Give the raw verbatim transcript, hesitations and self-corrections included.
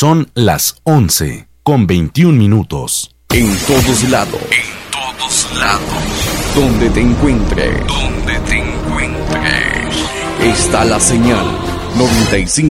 Son las once con veintiún minutos. En todos lados. En todos lados. Donde te encuentres. Donde te encuentres. Está la señal noventa y cinco.